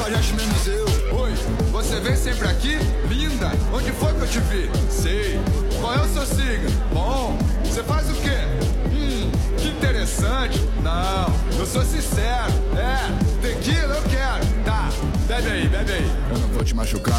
Cafajeste menos eu. Oi, você vem sempre aqui? Linda, onde foi que eu te vi? Sei, qual é o seu signo? Bom, você faz o quê? Que interessante. Não, eu sou sincero. É, tequila eu quero. Tá, bebe aí, bebe aí. Eu não vou te machucar.